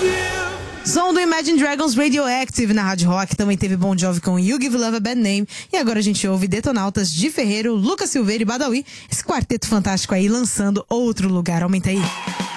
Som do Imagine Dragons Radioactive na Rádio Rock. Também teve Bon Jovi com You Give Love a Bad Name. E agora a gente ouve Detonautas, Di Ferreiro, Lucas Silveira e Badawi. Esse quarteto fantástico aí lançando Outro Lugar. Aumenta aí.